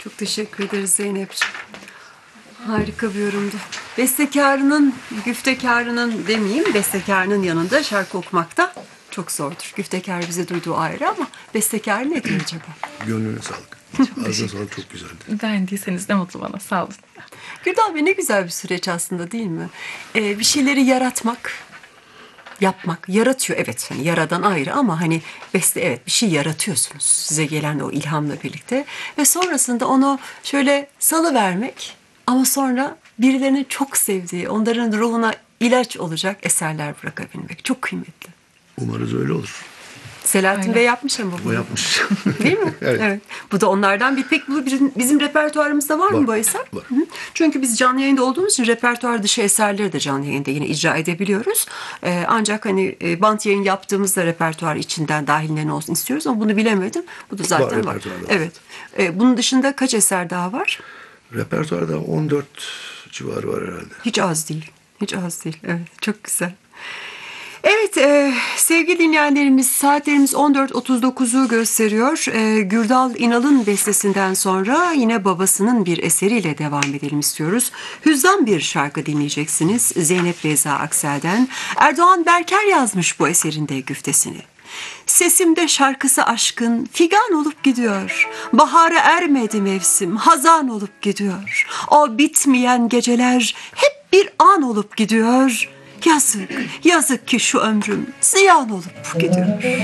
Çok teşekkür ederiz Zeynep'ciğim. Harika bir yorumdu. Bestekarının, güftekarının demeyeyim, bestekarının yanında şarkı okumak da çok zordur. Güftekar bize duyduğu ayrı ama bestekar ne diyor acaba? Gönlüne sağlık. Ağzına sağlık, çok güzeldi. Beğendiyseniz ne mutlu bana, sağ olun. Gürdal Bey, ne güzel bir süreç aslında, değil mi? Bir şeyleri yaratmak, yapmak, yaratıyor. Evet, hani yaradan ayrı ama hani evet bir şey yaratıyorsunuz. Size gelen o ilhamla birlikte. Ve sonrasında onu şöyle salıvermek ama sonra birilerinin çok sevdiği, onların ruhuna ilaç olacak eserler bırakabilmek. Çok kıymetli. Umarız öyle olur. Selahattin Aynen. Bey yapmış ama O bunu. yapmış. Değil mi? Evet. Bu da onlardan bir. Pek bu bizim repertuarımızda var mı bu eser? Var. Hı. Çünkü biz canlı yayında olduğumuz için repertuar dışı eserleri de canlı yayında yine icra edebiliyoruz. Ancak hani bant yayın yaptığımızda repertuar içinden dahillerine olsun istiyoruz ama bunu bilemedim. Bu da zaten var. Repertuarda var. Evet. Bunun dışında kaç eser daha var? Repertuarda 14 civarı var herhalde. Hiç az değil. Hiç az değil. Evet, çok güzel. Evet, sevgili dinleyenlerimiz, saatlerimiz 14.39'u gösteriyor. Gürdal İnal'ın bestesinden sonra yine babasının bir eseriyle devam edelim istiyoruz. Hüzzam bir şarkı dinleyeceksiniz Zeynep Reza Aksel'den. Erdoğan Berker yazmış bu eserinde güftesini. Sesimde şarkısı aşkın figan olup gidiyor. Bahara ermedi mevsim, hazan olup gidiyor. O bitmeyen geceler hep bir an olup gidiyor. Yazık, yazık ki şu ömrüm ziyan olup gidiyor.